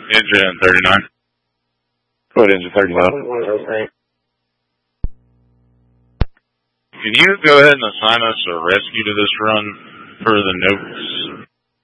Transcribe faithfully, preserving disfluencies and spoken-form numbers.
Engine thirty-nine. Go ahead, engine thirty-nine. Can you go ahead and assign us a rescue to this run for the notes?